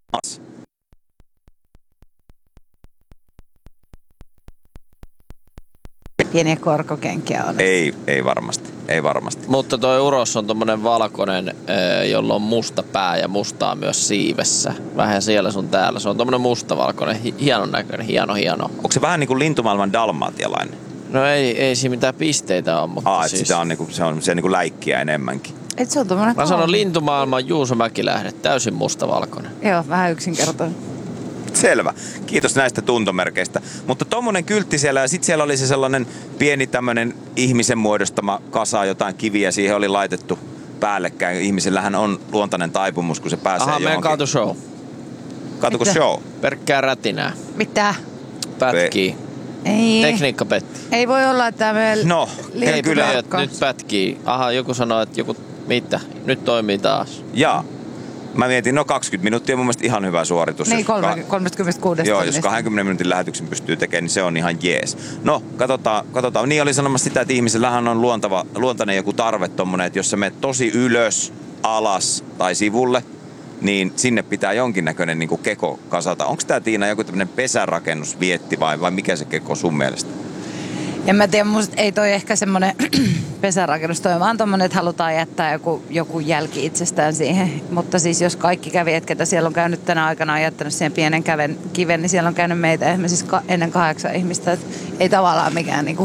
Pieniä korkokenkiä on. Ei varmasti. Mutta toi Uros on tommonen valkoinen, jolla on musta pää ja mustaa myös siivessä. Vähän siellä sun täällä. Se on tommonen mustavalkoinen, hienon näköinen, hieno. Onko se vähän niin kuin lintumaailman dalmatialainen? No ei siinä mitään pisteitä on, mutta siis... Sitä on niinku, se on niinku läikkiä enemmänkin. Et se on tommonen Mä sanon lintumaailman Juuso Mäkilähde, täysin mustavalkoinen. Joo, vähän yksinkertainen. Selvä. Kiitos näistä tuntomerkeistä. Mutta tommonen kyltti siellä ja sit siellä oli se sellainen pieni tämmönen ihmisen muodostama kasa, jotain kiviä siihen oli laitettu päällekkäin. Ihmisillähän on luontainen taipumus, kun se pääsee johonkin. Meidän kaatushow. Kaatuko show? Pelkkää rätinää. Mitä? Pätkii. Ei. Tekniikka petti. Ei voi olla, että meillä... No, kyllä. Nyt pätkii. Joku sanoi, että joku... Mitä? Nyt toimii taas. Jaa. Mä mietin, 20 minuuttia on mun mielestä ihan hyvä suoritus. Niin, 36. Joo, jos 20 minuutin lähetyksen pystyy tekemään, niin se on ihan jees. No, katsotaan. Niin oli sanomassa sitä, että ihmisellähän on luontainen joku tarve tommonen, että jos sä menet tosi ylös, alas tai sivulle, niin sinne pitää jonkinnäköinen niin kuin keko kasata. Onko tää, Tiina, joku tämmönen pesärakennusvietti vai mikä se keko sun mielestä? En mä tiedä, musta ei toi ehkä semmonen pesärakennus, toi vaan tommonen, että halutaan jättää joku jälki itsestään siihen. Mutta siis jos kaikki kävijät, ketä siellä on käynyt tänä aikana, on jättänyt siihen pienen kiven, niin siellä on käynyt meitä esimerkiksi ennen 8 ihmistä. Et ei tavallaan mikään niinku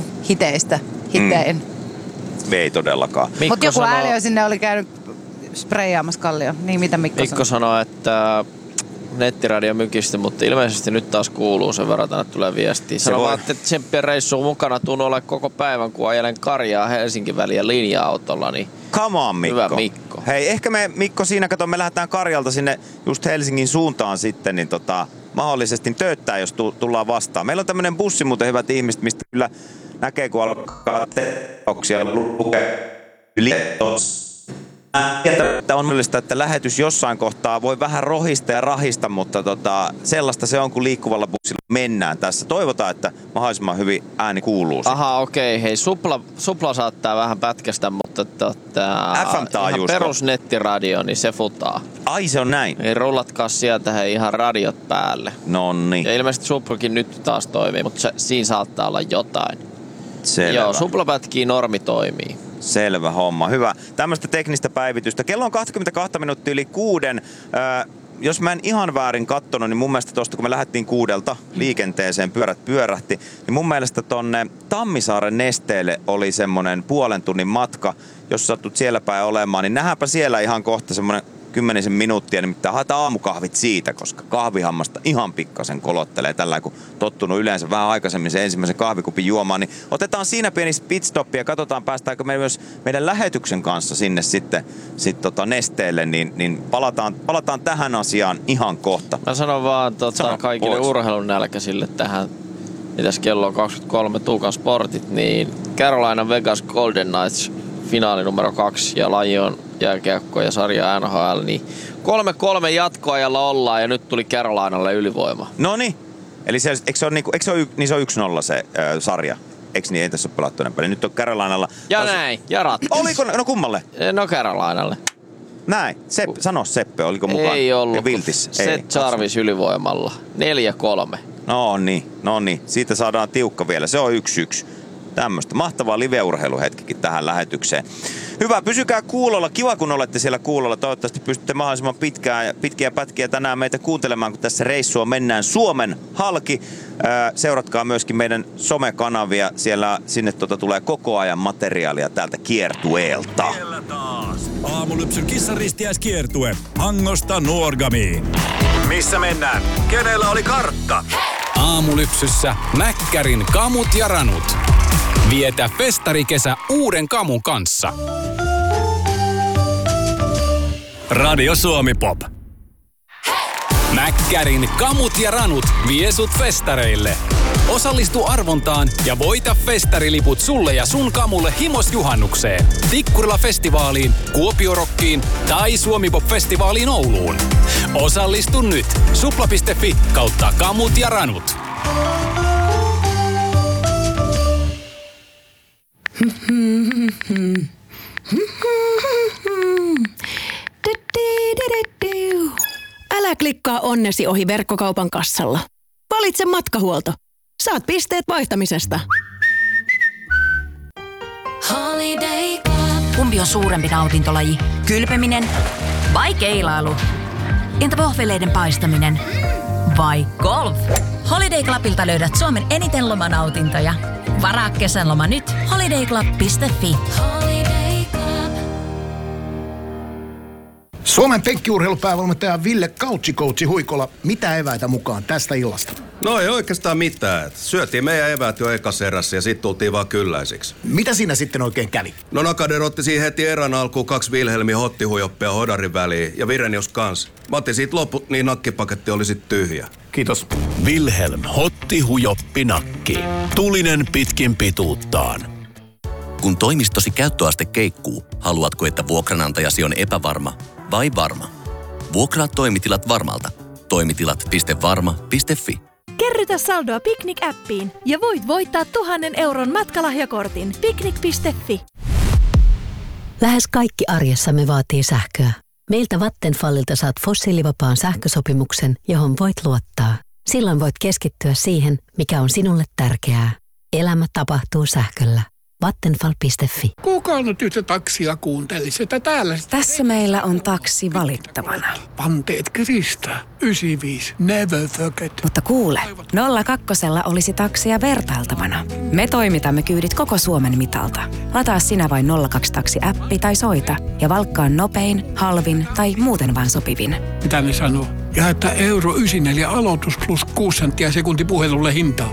hitein. Ei todellakaan. Mutta joku ääliö sinne oli käynyt spreijaamassa kallio. Niin mitä Mikko sanoi, että nettiradio mykisti, mutta ilmeisesti nyt taas kuuluu sen verran, tänne tulee viestiä. Sano vaan, että tsemppien reissuun mukana tuun ole koko päivän, kun ajelen Karjaa Helsingin väliä linja-autolla. Niin come on, Mikko. Hyvä Mikko. Hei, ehkä me, Mikko, siinä me lähdetään Karjalta sinne just Helsingin suuntaan sitten, niin mahdollisesti tööttää, jos tullaan vastaan. Meillä on tämmönen bussi muuten, hyvät ihmiset, mistä kyllä näkee, kun alkaa teoksia lukee Että on mahdollista, että lähetys jossain kohtaa voi vähän rohista ja rahista, mutta sellaista se on, kun liikkuvalla bussilla mennään tässä. Toivotaan, että mahdollisimman hyvin ääni kuuluu. Okei. Hei, supla saattaa vähän pätkästä, mutta ihan perusnettiradio, niin se futaa. Ai, se on näin. Niin rullatkaa sieltä ihan radiot päälle. Noniin. Ja ilmeisesti suplakin nyt taas toimii, mutta siinä saattaa olla jotain. Selvä. Joo, supla pätkii, normi toimii. Selvä homma. Hyvä. Tämmöistä teknistä päivitystä. Kello on 22 minuuttia yli 6. Jos mä en ihan väärin kattonut, niin mun mielestä tuosta kun me lähdettiin 6 liikenteeseen, pyörät pyörähti, niin mun mielestä tonne Tammisaaren Nesteelle oli semmonen 0,5 tunnin matka. Jos sattut siellä päin olemaan, niin nähdäänpä siellä ihan kohta semmonen 10 minuuttia, nimittäin haetaan aamukahvit siitä, koska kahvihammasta ihan pikkasen kolottelee tällä, kun tottunut yleensä vähän aikaisemmin se ensimmäisen kahvikupin juomaan, niin otetaan siinä pieni pitstoppi ja katsotaan, päästäänkö me myös meidän lähetyksen kanssa sinne sitten Nesteelle, niin palataan tähän asiaan ihan kohta. Mä sanon vaan kaikille urheilun nälkäisille tähän, mitäs kello on 23 Tuukan sportit, niin Carolina Vegas Golden Knights finaali numero 2 ja laji on jääkiekko ja sarja NHL, niin 3-3 jatkoajalla ollaan ja nyt tuli Carolinalle ylivoima. Noniin. Eli se on 1-0 se sarja. Eikö niin? Ei tässä ole pelattu enempää. Nyt on Carolinalla... Ja näin. Ja ratkaisu. Oliko? No kummalle? No Carolinalle. Näin. Sano Seppe, oliko mukaan? Ei ollut. Viltissä. Seth Jarvis ylivoimalla. 4-3. No niin. Siitä saadaan tiukka vielä. Se on 1-1. Tämmöistä mahtavaa live-urheiluhetkikin tähän lähetykseen. Hyvä, pysykää kuulolla. Kiva, kun olette siellä kuulolla. Toivottavasti pystytte mahdollisimman pitkiä pätkiä tänään meitä kuuntelemaan, kun tässä reissua mennään Suomen halki. Seuratkaa myöskin meidän somekanavia. Sinne tulee koko ajan materiaalia täältä kiertueelta. Aamulypsyn kissaristiäiskiertue Hangosta Nuorgamiin. Missä mennään? Kenellä oli kartta? Aamulypsyssä Mäkkärin kamut ja ranut. Vietä festarikesä uuden kamun kanssa. Radio Suomi Pop. Mäkkärin kamut ja ranut vie sut festareille. Osallistu arvontaan ja voita festariliput sulle ja sun kamulle himosjuhannukseen, Tikkurila-festivaaliin, Kuopiorokkiin tai Suomi-pop-festivaaliin Ouluun. Osallistu nyt supla.fi/kamut ja ranut. Älä klikkaa onnesi ohi verkkokaupan kassalla. Valitse matkahuolto. Saat pisteet vaihtamisesta. Holiday Club. Kumpi on suurempi nautintolaji? Kylpeminen vai keilailu? Entä vohveleiden paistaminen? Vai golf? Holiday Clubilta löydät Suomen eniten lomanautintoja. Varaa kesänloma nyt. holidayclub.fi. Holiday Club. Suomen penkkiurheilupäävalmentaja Ville Couchikoutsi Huikola. Mitä eväitä mukaan tästä illasta? No ei oikeastaan mitään. Syötiin meidän eväät jo ekas erässä ja sit tultiin vaan kylläisiksi. Mitä siinä sitten oikein kävi? No Nakader otti siihen heti erän alkuun 2 Wilhelmin hottihujoppia hodarin väliin ja Virenius kans. Mä otin siitä loput, niin nakkipaketti oli sit tyhjä. Kiitos. Wilhelm Hotti-hujoppi-nakki. Tulinen pitkin pituuttaan. Kun toimistosi käyttöaste keikkuu, haluatko, että vuokranantajasi on epävarma vai varma? Vuokraa toimitilat varmalta. Toimitilat.varma.fi. Kerrytä saldoa Picnic-appiin ja voit voittaa 1 000 euron matkalahjakortin. Picnic.fi. Lähes kaikki arjessamme vaatii sähköä. Meiltä Vattenfallilta saat fossiilivapaan sähkösopimuksen, johon voit luottaa. Silloin voit keskittyä siihen, mikä on sinulle tärkeää. Elämä tapahtuu sähköllä. Vattenfall.fi. Kuka nyt yhtä taksia kuuntelisi, että täällä... Tässä meillä on taksi valittavana. Panteet kiristää. 95. Never forget. Mutta kuule, 02 olisi taksia vertailtavana. Me toimitamme kyydit koko Suomen mitalta. Lataa sinä vain 02 taksi-appi tai soita ja valkkaa nopein, halvin tai muuten vaan sopivin. Mitä ne sanoo? Ja että €94 aloitus plus 6 senttiä sekunti puhelulle hintaa.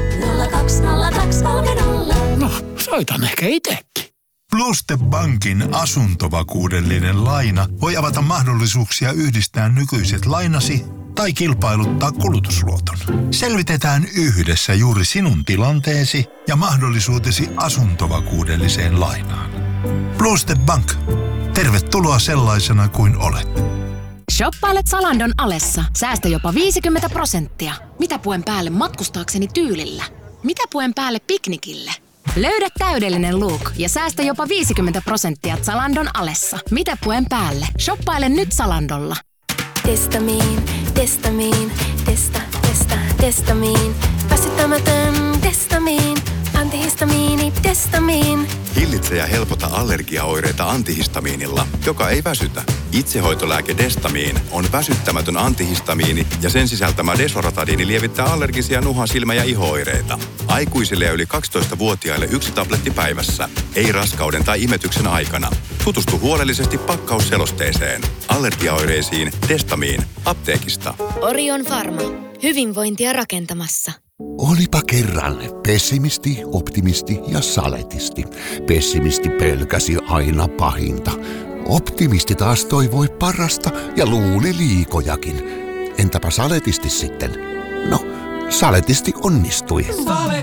02020. No, soitan ehkä itsekin. Pluste Bankin asuntovakuudellinen laina voi avata mahdollisuuksia yhdistää nykyiset lainasi tai kilpailuttaa kulutusluoton. Selvitetään yhdessä juuri sinun tilanteesi ja mahdollisuutesi asuntovakuudelliseen lainaan. Pluste Bank. Tervetuloa sellaisena kuin olet. Shoppailet Zalandon alessa. Säästä jopa 50%. Mitä puen päälle matkustaakseni tyylillä? Mitä puen päälle piknikille? Löydä täydellinen look ja säästä jopa 50% Zalandon alessa. Mitä puen päälle? Shoppaile nyt Zalandolla. Testamiin, testamiin. Väsyttämätön testamiin. Antihistamiini, testamiin. Hillitse ja helpota allergiaoireita antihistamiinilla, joka ei väsytä. Itsehoitolääke Destamiin on väsyttämätön antihistamiini ja sen sisältämä desoratadiini lievittää allergisia nuha-, silmä- ja iho-oireita. Aikuisille ja yli 12-vuotiaille 1 tabletti päivässä. Ei raskauden tai imetyksen aikana. Tutustu huolellisesti pakkausselosteeseen. Allergiaoireisiin Destamiin. Apteekista. Orion Pharma. Hyvinvointia rakentamassa. Olipa kerran pessimisti, optimisti ja saletisti. Pessimisti pelkäsi aina pahinta. Optimisti taas toivoi parasta ja luuli liikojakin. Entäpä saletisti sitten? No, saletisti onnistui.